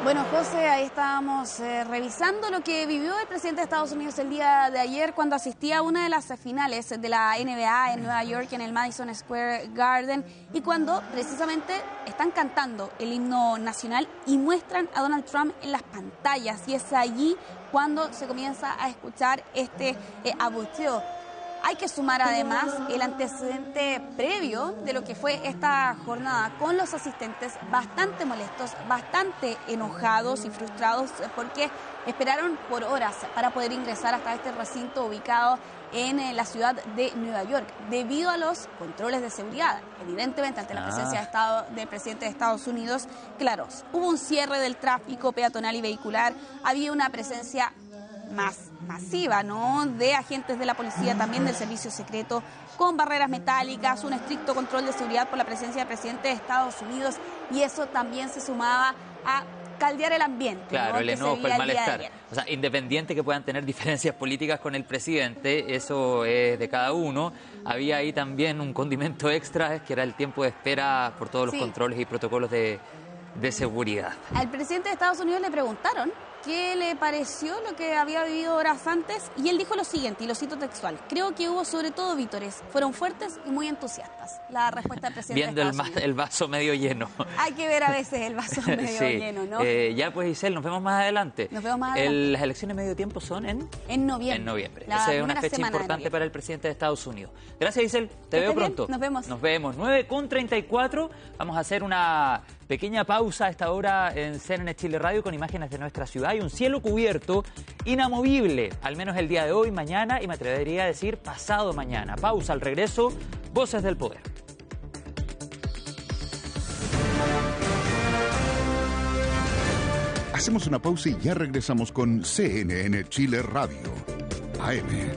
Bueno, José, ahí estábamos revisando lo que vivió el presidente de Estados Unidos el día de ayer cuando asistía a una de las finales de la NBA en Nueva York, en el Madison Square Garden, y cuando precisamente están cantando el himno nacional y muestran a Donald Trump en las pantallas, y es allí cuando se comienza a escuchar este abuteo. Hay que sumar además el antecedente previo de lo que fue esta jornada, con los asistentes bastante molestos, bastante enojados y frustrados porque esperaron por horas para poder ingresar hasta este recinto ubicado en la ciudad de Nueva York, debido a los controles de seguridad. Evidentemente, ante la presencia del presidente de Estados Unidos, claro, hubo un cierre del tráfico peatonal y vehicular, había una presencia más masiva, ¿no?, de agentes de la policía, también del servicio secreto, con barreras metálicas, un estricto control de seguridad por la presencia del presidente de Estados Unidos, y eso también se sumaba a caldear el ambiente. Claro, ¿no?, el enojo, el malestar. O sea, independiente que puedan tener diferencias políticas con el presidente, eso es de cada uno. Había ahí también un condimento extra, que era el tiempo de espera por todos los controles y protocolos de seguridad. Al presidente de Estados Unidos le preguntaron qué le pareció lo que había vivido horas antes, y él dijo lo siguiente, y lo cito textual: creo que hubo sobre todo vítores, fueron fuertes y muy entusiastas. La respuesta del presidente Viendo de Estados Unidos. el vaso medio lleno. Hay que ver a veces el vaso medio lleno, ¿no? Ya pues, Isel, nos vemos más adelante. Nos vemos más adelante. Las elecciones de medio tiempo son en noviembre. En noviembre. Esa es una fecha importante para el presidente de Estados Unidos. Gracias, Isel. Te veo pronto. Nos vemos. Nos vemos. 9:34. Vamos a hacer una pequeña pausa a esta hora en CNN Chile Radio con imágenes de nuestra ciudad y un cielo cubierto inamovible, al menos el día de hoy, mañana y me atrevería a decir pasado mañana. Pausa, al regreso, Voces del Poder. Hacemos una pausa y ya regresamos con CNN Chile Radio, AM.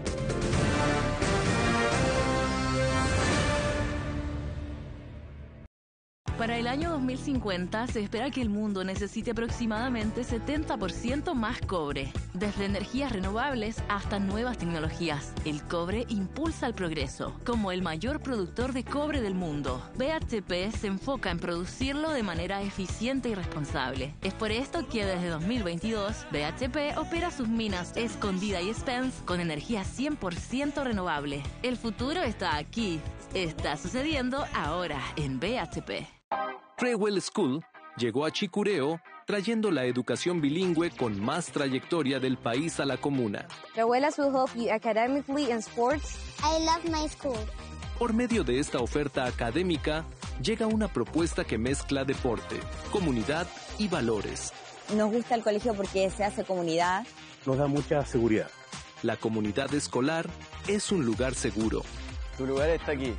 Para el año 2050 se espera que el mundo necesite aproximadamente 70% más cobre. Desde energías renovables hasta nuevas tecnologías, el cobre impulsa el progreso. Como el mayor productor de cobre del mundo, BHP se enfoca en producirlo de manera eficiente y responsable. Es por esto que desde 2022, BHP opera sus minas Escondida y Spence con energía 100% renovable. El futuro está aquí. Está sucediendo ahora en BHP. Treewell School llegó a Chicureo trayendo la educación bilingüe con más trayectoria del país a la comuna. Treewellas will help you academically and sports. I love my school. Por medio de esta oferta académica, llega una propuesta que mezcla deporte, comunidad y valores. Nos gusta el colegio porque se hace comunidad. Nos da mucha seguridad. La comunidad escolar es un lugar seguro. Tu lugar está aquí.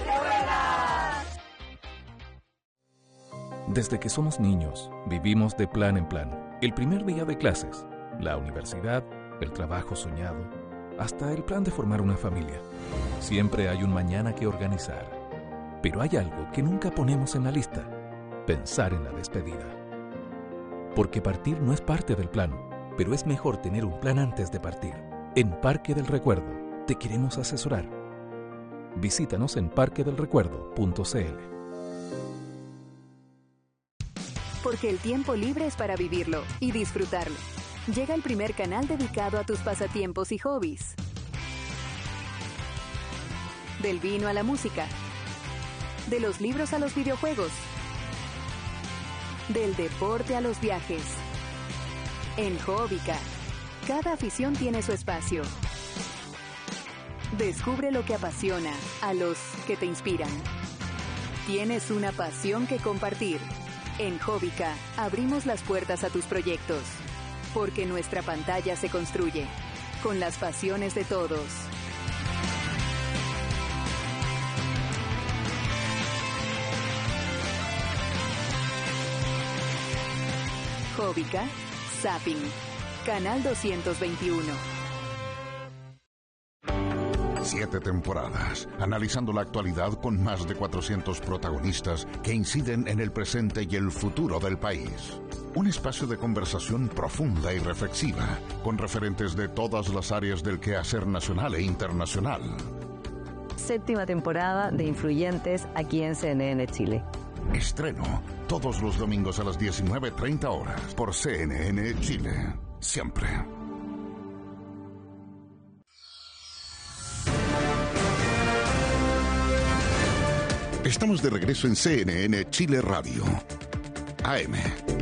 Desde que somos niños, vivimos de plan en plan. El primer día de clases, la universidad, el trabajo soñado, hasta el plan de formar una familia. Siempre hay un mañana que organizar. Pero hay algo que nunca ponemos en la lista: pensar en la despedida. Porque partir no es parte del plan, pero es mejor tener un plan antes de partir. En Parque del Recuerdo te queremos asesorar. Visítanos en parquedelrecuerdo.cl. Porque el tiempo libre es para vivirlo y disfrutarlo. Llega el primer canal dedicado a tus pasatiempos y hobbies. Del vino a la música. De los libros a los videojuegos. Del deporte a los viajes. En Hobbica, cada afición tiene su espacio. Descubre lo que apasiona a los que te inspiran. Tienes una pasión que compartir. En Hobbica, abrimos las puertas a tus proyectos. Porque nuestra pantalla se construye con las pasiones de todos. Hobbica, Zapping, Canal 221. 7 temporadas, analizando la actualidad con más de 400 protagonistas que inciden en el presente y el futuro del país. Un espacio de conversación profunda y reflexiva, con referentes de todas las áreas del quehacer nacional e internacional. 7ª temporada de Influyentes aquí en CNN Chile. Estreno todos los domingos a las 19:30 horas por CNN Chile. Siempre. Estamos de regreso en CNN Chile Radio. AM.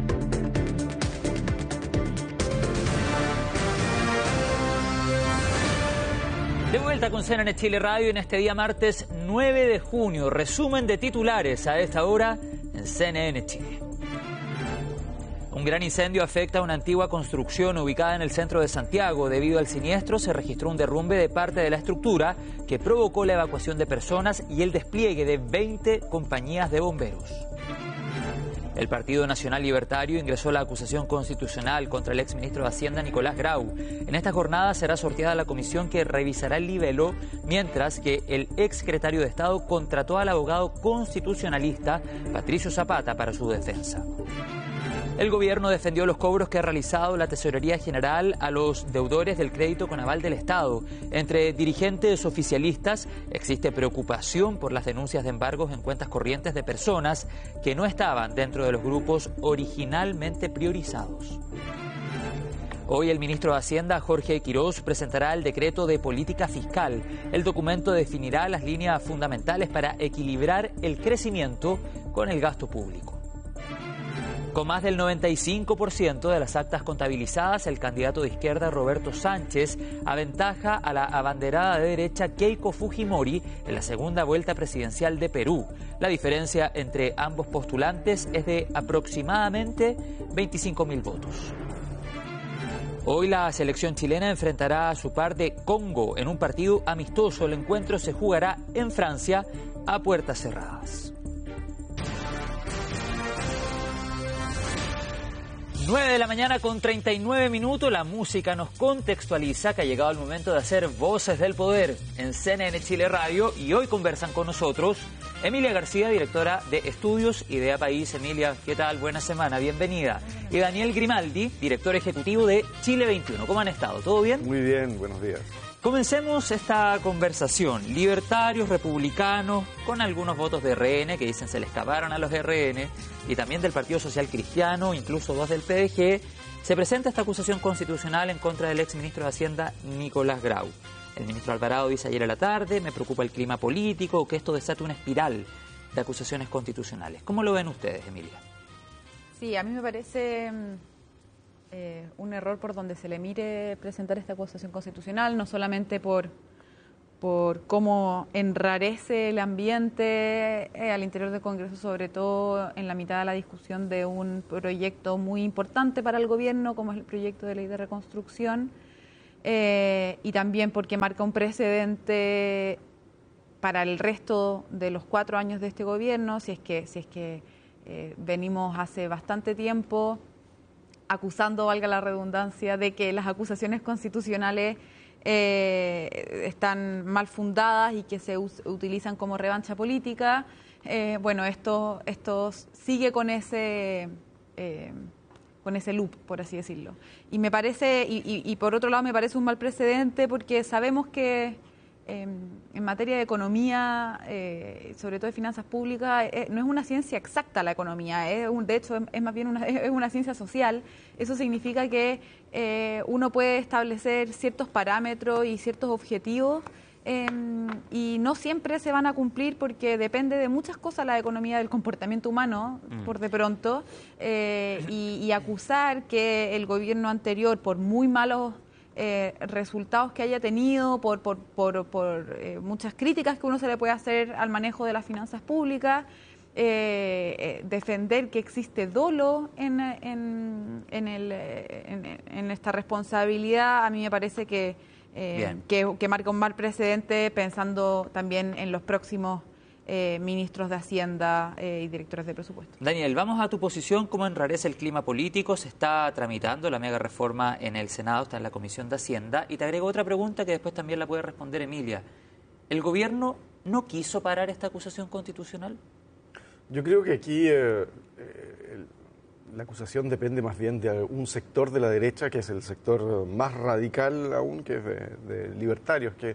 De vuelta con CNN Chile Radio en este día martes 9 de junio. Resumen de titulares a esta hora en CNN Chile. Un gran incendio afecta a una antigua construcción ubicada en el centro de Santiago. Debido al siniestro se registró un derrumbe de parte de la estructura que provocó la evacuación de personas y el despliegue de 20 compañías de bomberos. El Partido Nacional Libertario ingresó la acusación constitucional contra el exministro de Hacienda Nicolás Grau. En esta jornada será sorteada la comisión que revisará el libelo, mientras que el exsecretario de Estado contrató al abogado constitucionalista Patricio Zapata para su defensa. El gobierno defendió los cobros que ha realizado la Tesorería General a los deudores del crédito con aval del Estado. Entre dirigentes oficialistas existe preocupación por las denuncias de embargos en cuentas corrientes de personas que no estaban dentro de los grupos originalmente priorizados. Hoy el ministro de Hacienda, Jorge Quirós, presentará el decreto de política fiscal. El documento definirá las líneas fundamentales para equilibrar el crecimiento con el gasto público. Con más del 95% de las actas contabilizadas, el candidato de izquierda Roberto Sánchez aventaja a la abanderada de derecha Keiko Fujimori en la segunda vuelta presidencial de Perú. La diferencia entre ambos postulantes es de aproximadamente 25.000 votos. Hoy la selección chilena enfrentará a su par de Congo en un partido amistoso. El encuentro se jugará en Francia a puertas cerradas. 9 de la mañana con 39 minutos, la música nos contextualiza que ha llegado el momento de hacer Voces del Poder en CNN Chile Radio y hoy conversan con nosotros Emilia García, directora de Estudios Idea País. Emilia, ¿qué tal? Buena semana, bienvenida. Y Daniel Grimaldi, director ejecutivo de Chile 21. ¿Cómo han estado? ¿Todo bien? Muy bien, buenos días. Comencemos esta conversación. Libertarios, republicanos, con algunos votos de RN que dicen se le escaparon a los RN, y también del Partido Social Cristiano, incluso 2 del PDG, se presenta esta acusación constitucional en contra del exministro de Hacienda Nicolás Grau. El ministro Alvarado dice ayer a la tarde, me preocupa el clima político, que esto desate una espiral de acusaciones constitucionales. ¿Cómo lo ven ustedes, Emilia? Sí, a mí me parece un error por donde se le mire presentar esta acusación constitucional, no solamente por cómo enrarece el ambiente al interior del Congreso, sobre todo en la mitad de la discusión de un proyecto muy importante para el gobierno, como es el proyecto de ley de reconstrucción, y también porque marca un precedente para el resto de los 4 años de este gobierno, si es que venimos hace bastante tiempo acusando, valga la redundancia, de que las acusaciones constitucionales están mal fundadas y que se utilizan como revancha política. Bueno, esto sigue con ese loop, por así decirlo. Y me parece, y por otro lado me parece un mal precedente porque sabemos que en materia de economía, sobre todo de finanzas públicas, no es una ciencia exacta la economía, de hecho es más bien una ciencia social. Eso significa que uno puede establecer ciertos parámetros y ciertos objetivos y no siempre se van a cumplir porque depende de muchas cosas la economía del comportamiento humano, por de pronto, y acusar que el gobierno anterior, por muy malos resultados que haya tenido, por muchas críticas que uno se le puede hacer al manejo de las finanzas públicas, defender que existe dolo en esta responsabilidad, a mí me parece que marca un mal precedente, pensando también en los próximos ministros de Hacienda y directores de presupuesto. Daniel, vamos a tu posición. ¿Cómo enrarece el clima político? Se está tramitando la mega reforma en el Senado, está en la Comisión de Hacienda. Y te agrego otra pregunta que después también la puede responder Emilia. ¿El gobierno no quiso parar esta acusación constitucional? Yo creo que aquí la acusación depende más bien de un sector de la derecha, que es el sector más radical aún, que es de libertarios, que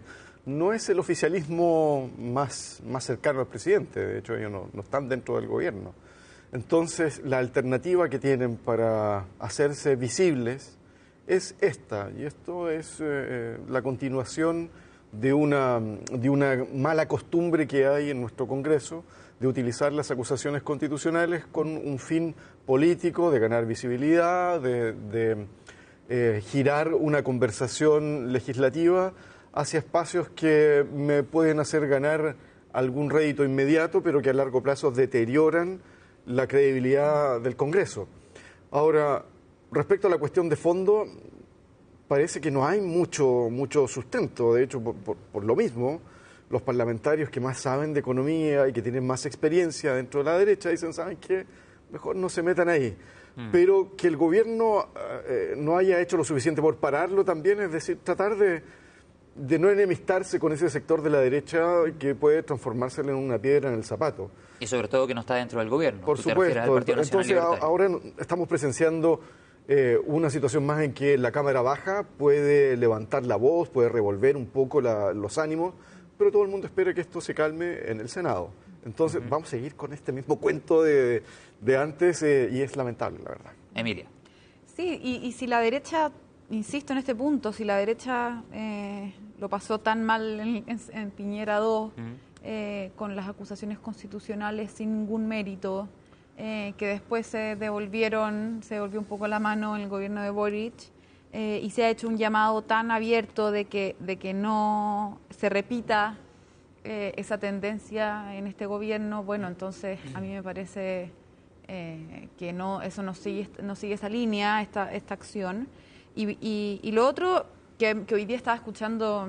no es el oficialismo más cercano al presidente. De hecho, ellos no están dentro del gobierno. Entonces, la alternativa que tienen para hacerse visibles es esta, y esto es la continuación de una mala costumbre que hay en nuestro Congreso de utilizar las acusaciones constitucionales con un fin político, de ganar visibilidad, de girar una conversación legislativa hacia espacios que me pueden hacer ganar algún rédito inmediato, pero que a largo plazo deterioran la credibilidad del Congreso. Ahora, respecto a la cuestión de fondo, parece que no hay mucho sustento. De hecho, por lo mismo, los parlamentarios que más saben de economía y que tienen más experiencia dentro de la derecha dicen, ¿saben qué? Mejor no se metan ahí. Pero que el gobierno no haya hecho lo suficiente por pararlo también, es decir, tratar de no enemistarse con ese sector de la derecha que puede transformársele en una piedra en el zapato. Y sobre todo que no está dentro del gobierno. Por supuesto. Entonces ahora estamos presenciando una situación más en que la Cámara Baja puede levantar la voz, puede revolver un poco los ánimos, pero todo el mundo espera que esto se calme en el Senado. Entonces vamos a seguir con este mismo cuento de antes y es lamentable, la verdad. Emilia. Sí, y si la derecha, insisto en este punto, si la derecha lo pasó tan mal en Piñera 2, con las acusaciones constitucionales sin ningún mérito, que después se volvió un poco la mano en el gobierno de Boric, y se ha hecho un llamado tan abierto de que no se repita esa tendencia en este gobierno. Bueno, entonces a mí me parece que eso no sigue esa línea, esta acción. Y lo otro que hoy día estaba escuchando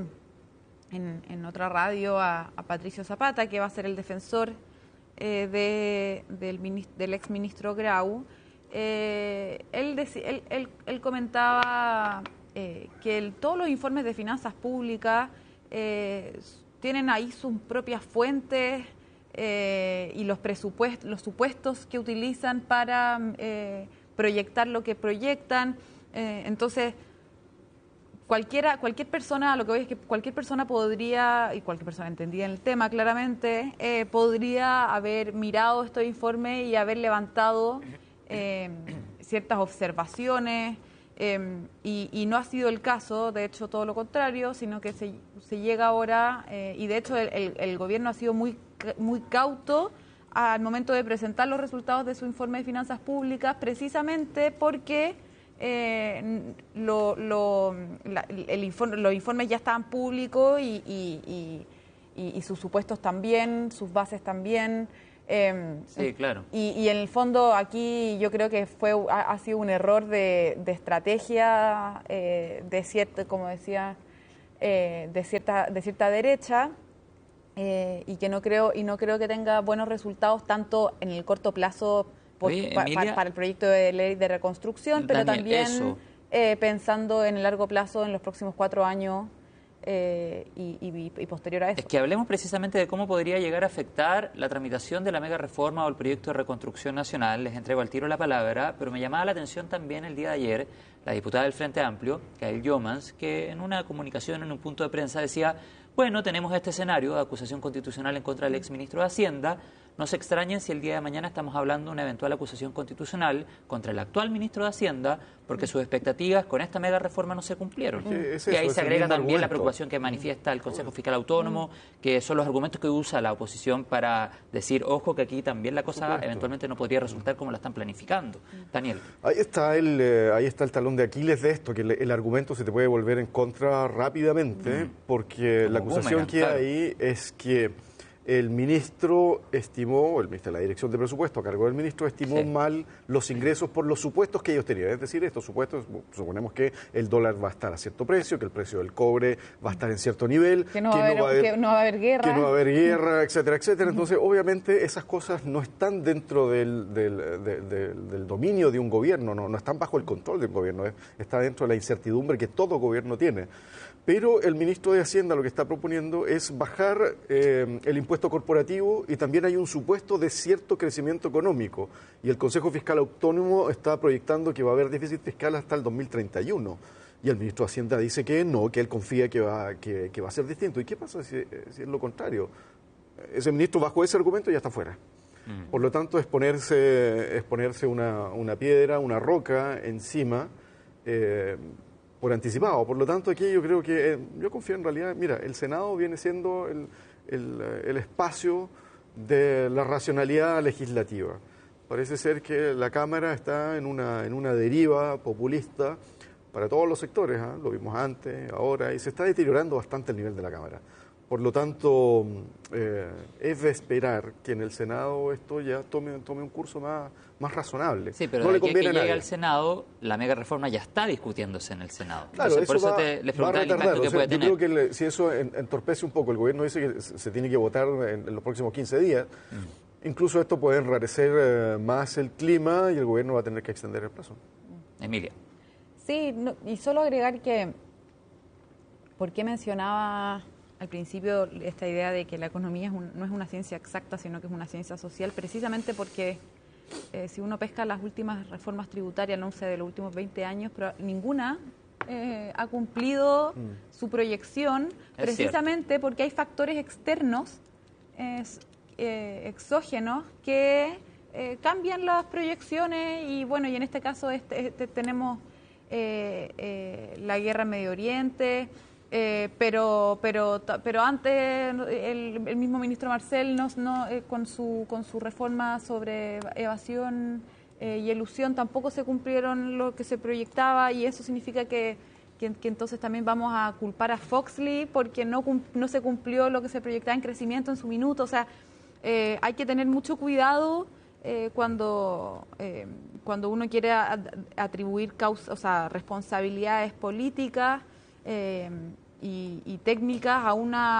en otra radio a Patricio Zapata, que va a ser el defensor del exministro Grau. Él comentaba que todos los informes de finanzas públicas tienen ahí sus propias fuentes y los supuestos que utilizan para proyectar lo que proyectan. Entonces, cualquier persona, lo que voy es que cualquier persona podría, y cualquier persona entendida en el tema claramente, podría haber mirado estos informes y haber levantado ciertas observaciones, y no ha sido el caso, de hecho todo lo contrario, sino que se llega ahora, y de hecho el gobierno ha sido muy cauto al momento de presentar los resultados de su informe de finanzas públicas, precisamente porque los informes ya estaban públicos y sus supuestos también, sus bases también. Sí, claro. Y en el fondo aquí yo creo que ha sido un error de estrategia como decía, de cierta derecha, y que no creo que tenga buenos resultados tanto en el corto plazo para el proyecto de ley de reconstrucción, pero Daniel, también pensando en el largo plazo, en los próximos 4 años y posterior a eso. Es que hablemos precisamente de cómo podría llegar a afectar la tramitación de la mega reforma o el proyecto de reconstrucción nacional. Les entrego al tiro la palabra, pero me llamaba la atención también el día de ayer la diputada del Frente Amplio, Gail Jomans, que en una comunicación, en un punto de prensa decía: bueno, tenemos este escenario de acusación constitucional en contra del exministro de Hacienda. No se extrañen si el día de mañana estamos hablando de una eventual acusación constitucional contra el actual ministro de Hacienda, porque sus expectativas con esta mega reforma no se cumplieron. Y ahí se agrega también la preocupación que manifiesta el Consejo Fiscal Autónomo, que son los argumentos que usa la oposición para decir, ojo, que aquí también la cosa eventualmente no podría resultar como la están planificando. Daniel. Ahí está el talón de Aquiles de esto, que el argumento se te puede volver en contra rápidamente, porque la acusación que hay ahí es que el ministro estimó, el ministro de la Dirección de Presupuesto, a cargo del ministro, estimó mal los ingresos por los supuestos que ellos tenían. Es decir, estos supuestos, suponemos que el dólar va a estar a cierto precio, que el precio del cobre va a estar en cierto nivel, que no va a haber guerra, etcétera, etcétera. Entonces, obviamente, esas cosas no están dentro del dominio de un gobierno, no están bajo el control del gobierno, está dentro de la incertidumbre que todo gobierno tiene. Pero el ministro de Hacienda lo que está proponiendo es bajar el impuesto corporativo, y también hay un supuesto de cierto crecimiento económico. Y el Consejo Fiscal Autónomo está proyectando que va a haber déficit fiscal hasta el 2031. y el ministro de Hacienda dice que no, que él confía que va a ser distinto. ¿Y qué pasa si es lo contrario? Ese ministro bajo ese argumento ya está fuera. Por lo tanto, es ponerse una piedra, una roca encima por anticipado. Por lo tanto, aquí yo creo que, yo confío en realidad, mira, el Senado viene siendo el espacio de la racionalidad legislativa. Parece ser que la Cámara está en una deriva populista para todos los sectores, ¿eh? Lo vimos antes, ahora, y se está deteriorando bastante el nivel de la Cámara. Por lo tanto, es de esperar que en el Senado esto ya tome un curso más razonable. Sí, pero no de le conviene que a llega nadie. al Senado, la mega reforma ya está discutiéndose en el Senado. Claro, Entonces, por eso eso les preguntaba el retardar. impacto que puede tener. Yo creo que si eso entorpece un poco, el gobierno dice que se tiene que votar en los próximos 15 días, incluso esto puede enrarecer más el clima y el gobierno va a tener que extender el plazo. Emilia. Sí, y solo agregar que, ¿por qué mencionaba al principio esta idea de que la economía no es una ciencia exacta, sino que es una ciencia social? Precisamente porque si uno pesca las últimas reformas tributarias, no sé, de los últimos 20 años, pero ninguna ha cumplido su proyección, precisamente porque hay factores externos, exógenos, que cambian las proyecciones y bueno, y en este caso tenemos la guerra en Medio Oriente, pero antes el mismo ministro Marcel con su reforma sobre evasión y elusión tampoco se cumplieron lo que se proyectaba, y eso significa que entonces también vamos a culpar a Foxley porque no se cumplió lo que se proyectaba en crecimiento en su minuto. O sea, hay que tener mucho cuidado cuando uno quiere atribuir responsabilidades políticas y técnicas a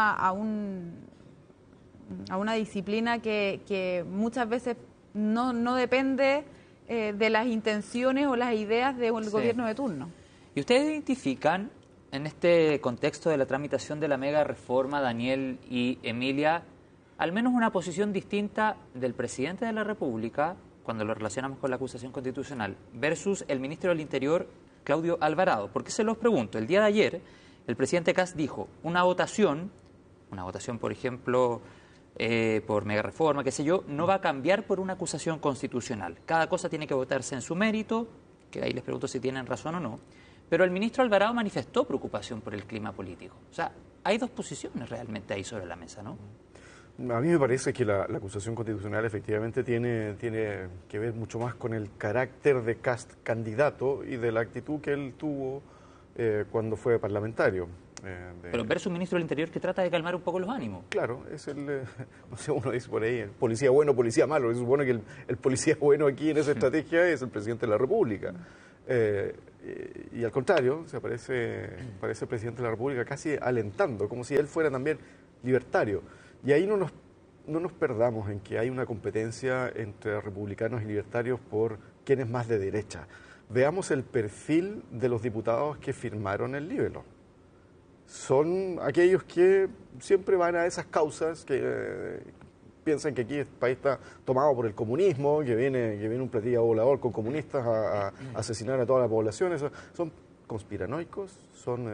una disciplina que muchas veces no depende de las intenciones o las ideas del gobierno de turno. ¿Y ustedes identifican en este contexto de la tramitación de la mega reforma, Daniel y Emilia, al menos una posición distinta del presidente de la República, cuando lo relacionamos con la acusación constitucional, versus el ministro del Interior, Claudio Alvarado? ¿Por qué se los pregunto? El día de ayer, el presidente Kast dijo, una votación, por ejemplo, por mega reforma, qué sé yo, no va a cambiar por una acusación constitucional. Cada cosa tiene que votarse en su mérito, que ahí les pregunto si tienen razón o no. Pero el ministro Alvarado manifestó preocupación por el clima político. O sea, hay dos posiciones realmente ahí sobre la mesa, ¿no? A mí me parece que la acusación constitucional efectivamente tiene que ver mucho más con el carácter de Kast candidato y de la actitud que él tuvo cuando fue parlamentario. Pero versus un ministro del Interior que trata de calmar un poco los ánimos. Claro, es no sé, uno dice por ahí, el policía bueno, policía malo. Se supone que el policía bueno aquí en esa estrategia es el presidente de la República. Y al contrario, parece el presidente de la República casi alentando, como si él fuera también libertario. Y ahí no nos perdamos en que hay una competencia entre republicanos y libertarios por quién es más de derecha. Veamos el perfil de los diputados que firmaron el libelo. Son aquellos que siempre van a esas causas, que piensan que aquí el país está tomado por el comunismo, que viene un platillo volador con comunistas a asesinar a toda la población. Son conspiranoicos, son,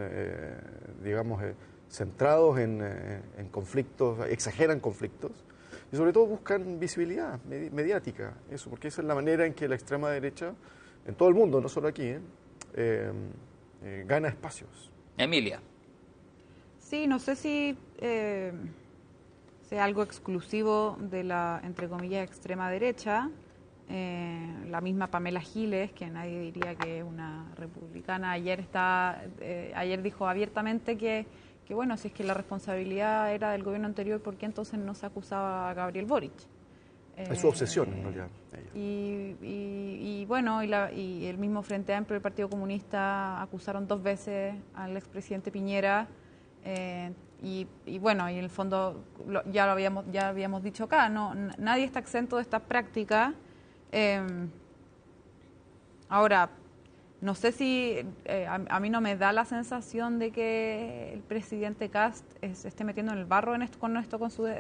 centrados en conflictos, exageran conflictos y sobre todo buscan visibilidad mediática, porque esa es la manera en que la extrema derecha, en todo el mundo, no solo aquí, gana espacios. Emilia. Sí, no sé si sea algo exclusivo de la, entre comillas, extrema derecha. La misma Pamela Giles, que nadie diría que es una republicana, ayer dijo abiertamente que bueno, si es que la responsabilidad era del gobierno anterior, ¿por qué entonces no se acusaba a Gabriel Boric? Es su obsesión, en realidad. Y bueno, y el mismo Frente Amplio y el Partido Comunista acusaron 2 veces al expresidente Piñera. Y bueno, y en el fondo ya habíamos dicho acá, nadie está exento de esta práctica. Ahora, no sé si a mí no me da la sensación de que el presidente Kast se esté metiendo en el barro en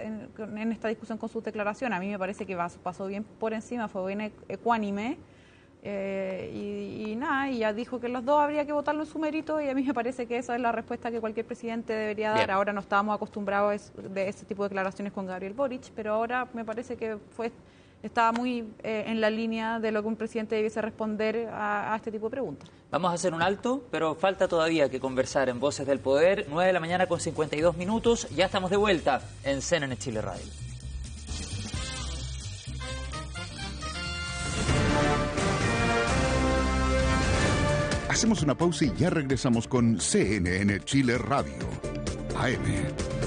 esta discusión con su declaración. A mí me parece que pasó bien por encima, fue bien ecuánime, Y ya dijo que los dos habría que votarlo en su mérito, y a mí me parece que esa es la respuesta que cualquier presidente debería dar. Bien. Ahora no estábamos acostumbrados de ese tipo de declaraciones con Gabriel Boric, pero ahora me parece que estaba muy en la línea de lo que un presidente debiese responder a este tipo de preguntas. Vamos a hacer un alto, pero falta todavía que conversar en Voces del Poder. 9 de la mañana con 52 minutos. Ya estamos de vuelta en CNN Chile Radio. Hacemos una pausa y ya regresamos con CNN Chile Radio, AM.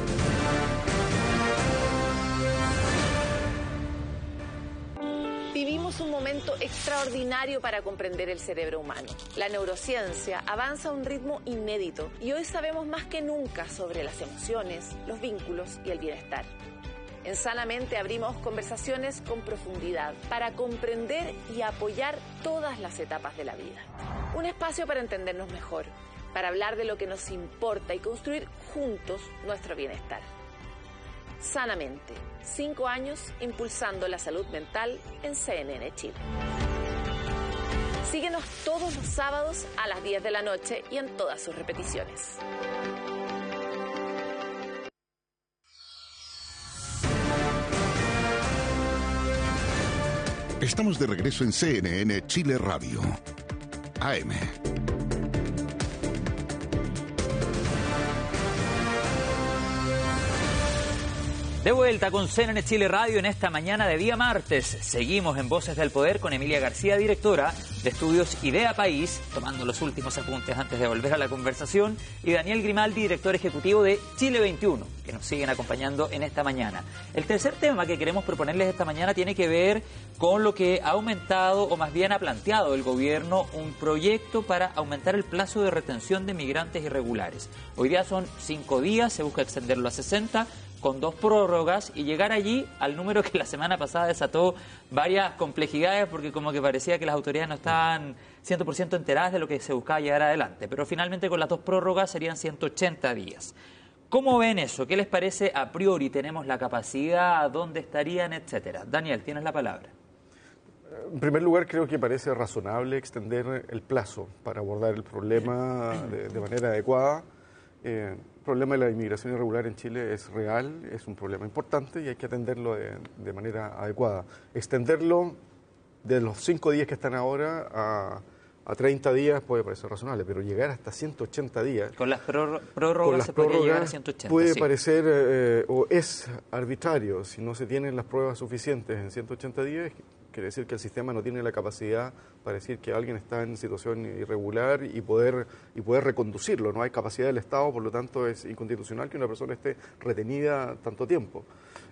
Vivimos un momento extraordinario para comprender el cerebro humano. La neurociencia avanza a un ritmo inédito y hoy sabemos más que nunca sobre las emociones, los vínculos y el bienestar. En Sanamente abrimos conversaciones con profundidad para comprender y apoyar todas las etapas de la vida. Un espacio para entendernos mejor, para hablar de lo que nos importa y construir juntos nuestro bienestar. Sanamente, 5 años impulsando la salud mental en CNN Chile. Síguenos todos los sábados a las 10 de la noche y en todas sus repeticiones. Estamos de regreso en CNN Chile Radio, AM. De vuelta con CNN Chile Radio en esta mañana de día martes. Seguimos en Voces del Poder con Emilia García, directora de Estudios Idea País, tomando los últimos apuntes antes de volver a la conversación, y Daniel Grimaldi, director ejecutivo de Chile 21, que nos siguen acompañando en esta mañana. El tercer tema que queremos proponerles esta mañana tiene que ver con lo que ha aumentado, o más bien ha planteado el gobierno, un proyecto para aumentar el plazo de retención de migrantes irregulares. Hoy día son 5 días, se busca extenderlo a 60, con 2 prórrogas, y llegar allí al número que la semana pasada desató varias complejidades, porque como que parecía que las autoridades no estaban 100% enteradas de lo que se buscaba llegar adelante. Pero finalmente con las 2 prórrogas serían 180 días. ¿Cómo ven eso? ¿Qué les parece a priori? ¿Tenemos la capacidad? ¿Dónde estarían? Etcétera. Daniel, tienes la palabra. En primer lugar, creo que parece razonable extender el plazo para abordar el problema de manera adecuada. El problema de la inmigración irregular en Chile es real, es un problema importante y hay que atenderlo de manera adecuada. Extenderlo de los 5 días que están ahora a 30 días puede parecer razonable, pero llegar hasta 180 días... Con las prórrogas se podría llegar a 180. Puede sí. parecer, o es arbitrario, si no se tienen las pruebas suficientes en 180 días, quiere decir que el sistema no tiene la capacidad para decir que alguien está en situación irregular y poder reconducirlo. No hay capacidad del Estado, por lo tanto es inconstitucional que una persona esté retenida tanto tiempo.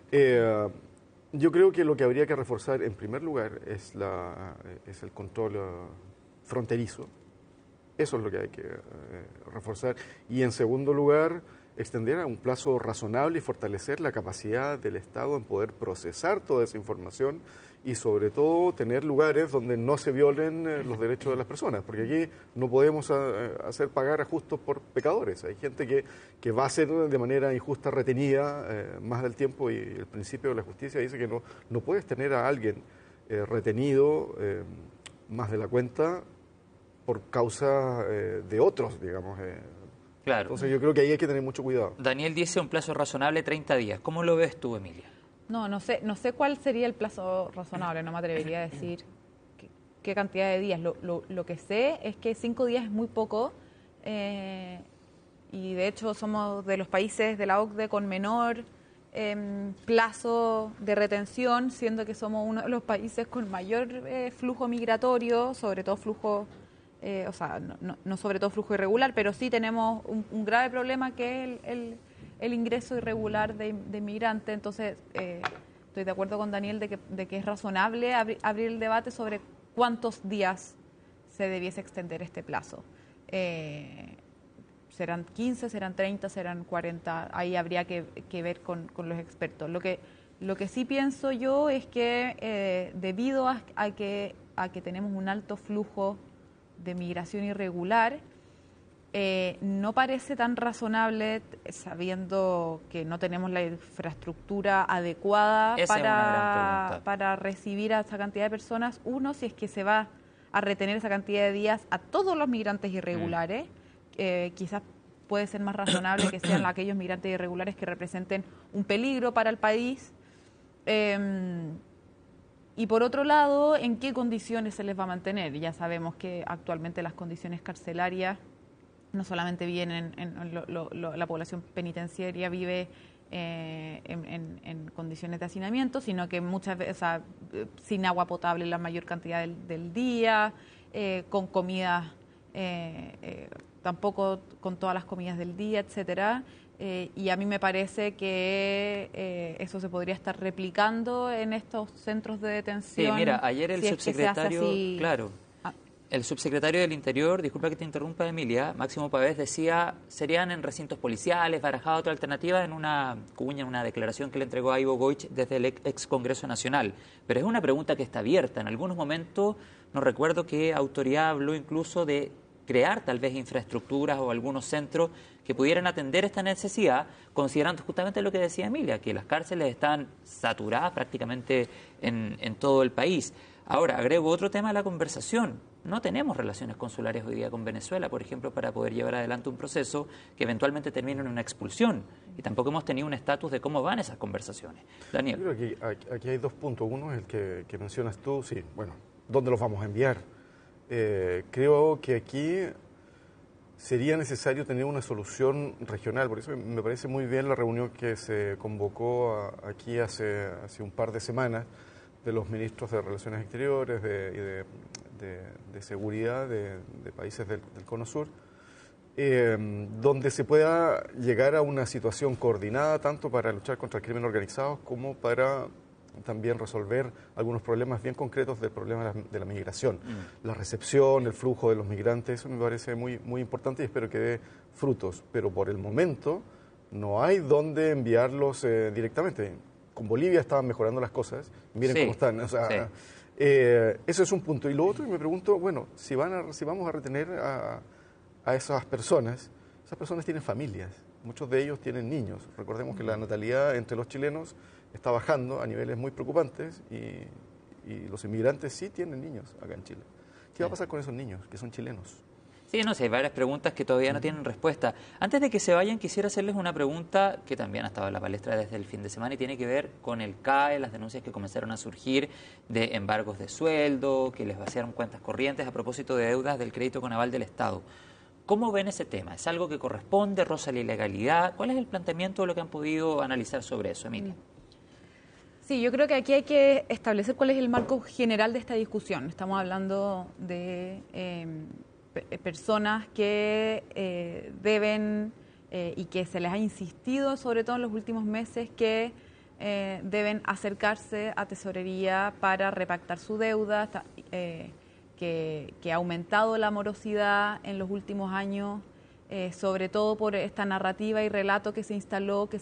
Yo creo que lo que habría que reforzar en primer lugar es el control fronterizo. Eso es lo que hay que reforzar. Y en segundo lugar, extender a un plazo razonable y fortalecer la capacidad del Estado en poder procesar toda esa información y sobre todo tener lugares donde no se violen los derechos de las personas, porque aquí no podemos hacer pagar a justos por pecadores. Hay gente que va a ser de manera injusta retenida más del tiempo, y el principio de la justicia dice que no puedes tener a alguien retenido más de la cuenta por causa de otros, digamos. Claro. Entonces yo creo que ahí hay que tener mucho cuidado. Daniel dice un plazo razonable, 30 días. ¿Cómo lo ves tú, Emilia? No sé cuál sería el plazo razonable, no me atrevería a decir qué cantidad de días. Lo que sé es que 5 días es muy poco, y de hecho somos de los países de la OCDE con menor plazo de retención, siendo que somos uno de los países con mayor flujo migratorio, sobre todo flujo, no sobre todo flujo irregular, pero sí tenemos un grave problema que es el ingreso irregular de inmigrantes. Entonces, estoy de acuerdo con Daniel de que es razonable abrir el debate sobre cuántos días se debiese extender este plazo. ¿Serán 15, serán 30, serán 40? Ahí habría que ver con los expertos. Lo que sí pienso yo es que debido a que tenemos un alto flujo de migración irregular, no parece tan razonable, sabiendo que no tenemos la infraestructura adecuada para recibir a esa cantidad de personas. Uno, si es que se va a retener esa cantidad de días a todos los migrantes irregulares. Quizás puede ser más razonable que sean aquellos migrantes irregulares que representen un peligro para el país. Y por otro lado, ¿en qué condiciones se les va a mantener? Ya sabemos que actualmente las condiciones carcelarias no solamente viven la población penitenciaria vive en condiciones de hacinamiento, sino que muchas veces sin agua potable la mayor cantidad del día, con comidas, tampoco con todas las comidas del día, etcétera. Y a mí me parece que eso se podría estar replicando en estos centros de detención. Sí, mira, ayer el subsecretario, el subsecretario del Interior, disculpa que te interrumpa, Emilia, Máximo Pavés, decía, serían en recintos policiales, barajaba otra alternativa en una cuña, en una declaración que le entregó a Ivo Goich desde el ex Congreso Nacional. Pero es una pregunta que está abierta. En algunos momentos, no recuerdo qué autoridad habló incluso de crear tal vez infraestructuras o algunos centros que pudieran atender esta necesidad, considerando justamente lo que decía Emilia, que las cárceles están saturadas prácticamente en todo el país. Ahora, agrego otro tema a la conversación. No tenemos relaciones consulares hoy día con Venezuela, por ejemplo, para poder llevar adelante un proceso que eventualmente termine en una expulsión. Y tampoco hemos tenido un estatus de cómo van esas conversaciones. Daniel. Yo creo que aquí hay dos puntos. Uno es el que mencionas tú, sí, bueno, ¿dónde los vamos a enviar? Creo que aquí sería necesario tener una solución regional. Por eso me parece muy bien la reunión que se convocó aquí hace un par de semanas de los ministros de Relaciones Exteriores de seguridad de países del Cono Sur, donde se pueda llegar a una situación coordinada tanto para luchar contra el crimen organizado como para también resolver algunos problemas bien concretos del problema de la migración. La recepción, el flujo de los migrantes, eso me parece muy, muy importante y espero que dé frutos. Pero por el momento no hay dónde enviarlos directamente. Con Bolivia estaban mejorando las cosas, miren cómo están. O sea, eso es un punto. Y lo otro, me pregunto, bueno, si vamos a retener a esas personas tienen familias, muchos de ellos tienen niños. Recordemos que la natalidad entre los chilenos está bajando a niveles muy preocupantes y los inmigrantes sí tienen niños acá en Chile. ¿Qué va a pasar con esos niños que son chilenos? Sí, no sé, hay varias preguntas que todavía no tienen respuesta. Antes de que se vayan, quisiera hacerles una pregunta que también ha estado en la palestra desde el fin de semana y tiene que ver con el CAE, las denuncias que comenzaron a surgir de embargos de sueldo, que les vaciaron cuentas corrientes a propósito de deudas del crédito con aval del Estado. ¿Cómo ven ese tema? ¿Es algo que corresponde, roza la ilegalidad? ¿Cuál es el planteamiento de lo que han podido analizar sobre eso, Emilia? Sí, yo creo que aquí hay que establecer cuál es el marco general de esta discusión. Estamos hablando de personas que deben y que se les ha insistido, sobre todo en los últimos meses, que deben acercarse a tesorería para repactar su deuda, que ha aumentado la morosidad en los últimos años, sobre todo por esta narrativa y relato que se instaló, que